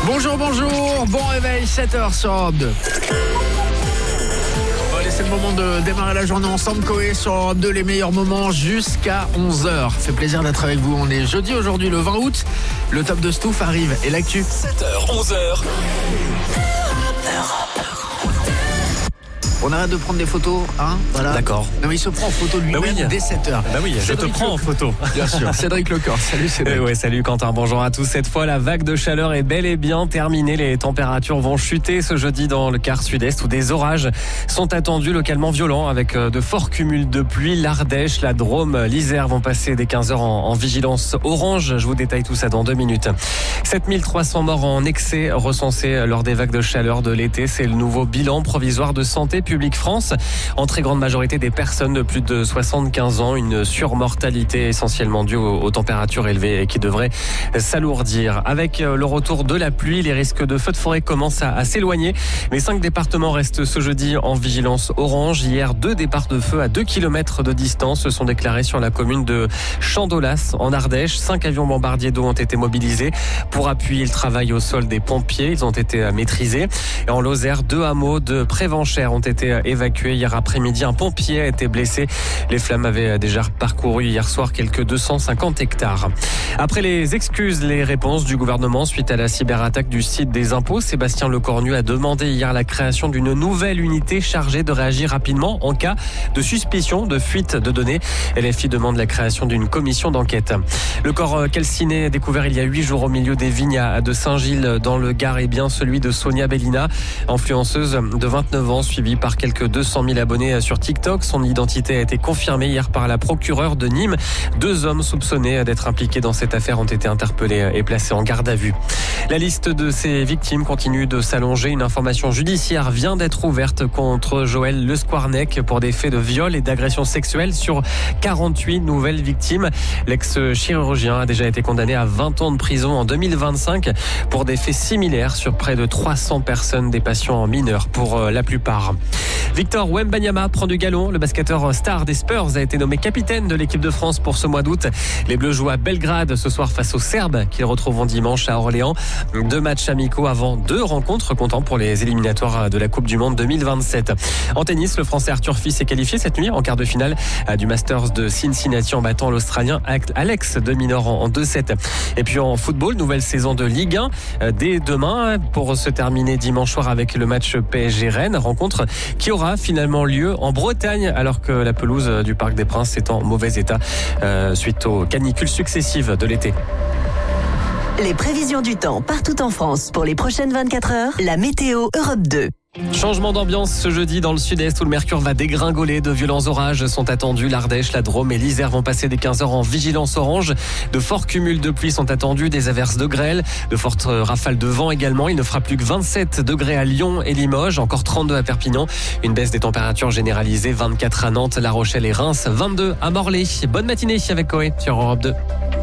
Bonjour, bon réveil, 7h sur Europe 2. Allez, c'est le moment de démarrer la journée ensemble, Coé, sur Europe 2, les meilleurs moments jusqu'à 11h. C'est plaisir d'être avec vous, on est jeudi aujourd'hui, le 20 août. Le top de Stouff arrive et l'actu. 7h, 11h. On arrête de prendre des photos, hein, voilà. D'accord. Non, mais il se prend en photo lui-même dès 7h. Bah oui, je te prends en photo. Bien sûr, Cédric Lecor. Salut Cédric. Ouais, salut Quentin, bonjour à tous. Cette fois, la vague de chaleur est bel et bien terminée. Les températures vont chuter ce jeudi dans le quart sud-est où des orages sont attendus localement violents avec de forts cumuls de pluie. L'Ardèche, la Drôme, l'Isère vont passer dès 15h en vigilance orange. Je vous détaille tout ça dans 2 minutes. 7300 morts en excès recensés lors des vagues de chaleur de l'été. C'est le nouveau bilan provisoire de Santé publique France. En très grande majorité des personnes de plus de 75 ans, une surmortalité essentiellement due aux températures élevées et qui devrait s'alourdir. Avec le retour de la pluie, les risques de feux de forêt commencent à s'éloigner. Mais 5 départements restent ce jeudi en vigilance orange. Hier, 2 départs de feu à 2 km de distance se sont déclarés sur la commune de Chandolas en Ardèche. 5 avions bombardiers d'eau ont été mobilisés pour appuyer le travail au sol des pompiers. Ils ont été maîtrisés. Et en Lozère, 2 hameaux de Prévenchères ont été évacués hier après-midi. Un pompier a été blessé. Les flammes avaient déjà parcouru hier soir quelques 250 hectares. Après les excuses, les réponses du gouvernement suite à la cyberattaque du site des impôts, Sébastien Lecornu a demandé hier la création d'une nouvelle unité chargée de réagir rapidement en cas de suspicion de fuite de données. LFI demande la création d'une commission d'enquête. Le corps calciné découvert il y a 8 jours au milieu des vignes de Saint-Gilles dans le Gard est bien celui de Sonia Bellina, influenceuse de 29 ans suivie par quelques 200 000 abonnés sur TikTok. Son identité a été confirmée hier par la procureure de Nîmes. 2 hommes soupçonnés d'être impliqués dans cette affaire ont été interpellés et placés en garde à vue. La liste de ces victimes continue de s'allonger. Une information judiciaire vient d'être ouverte contre Joël Le Squarnec pour des faits de viol et d'agression sexuelle sur 48 nouvelles victimes. L'ex-chirurgien a déjà été condamné à 20 ans de prison en 2025 pour des faits similaires sur près de 300 personnes, des patients mineurs pour la plupart. Victor Wembanyama prend du galon. Le basketteur star des Spurs a été nommé capitaine de l'équipe de France pour ce mois d'août. Les Bleus jouent à Belgrade ce soir face aux Serbes qu'ils retrouveront dimanche à Orléans. 2 matchs amicaux avant 2 rencontres comptant pour les éliminatoires de la Coupe du Monde 2027. En tennis, le Français Arthur Fils est qualifié cette nuit en quart de finale du Masters de Cincinnati en battant l'Australien Alex de Minaur en 2-7. Et puis en football, nouvelle saison de Ligue 1 dès demain pour se terminer dimanche soir avec le match PSG-Rennes. Rencontre qui aura finalement lieu en Bretagne alors que la pelouse du Parc des Princes est en mauvais état suite aux canicules successives de l'été. Les prévisions du temps partout en France pour les prochaines 24 heures, la météo Europe 2. Changement d'ambiance ce jeudi dans le sud-est où le mercure va dégringoler. De violents orages sont attendus. L'Ardèche, la Drôme et l'Isère vont passer dès 15h en vigilance orange. De forts cumuls de pluie sont attendus, des averses de grêle, de fortes rafales de vent également. Il ne fera plus que 27 degrés à Lyon et Limoges, encore 32 à Perpignan. Une baisse des températures généralisée, 24 à Nantes, La Rochelle et Reims, 22 à Morlaix. Bonne matinée avec Coé sur Europe 2.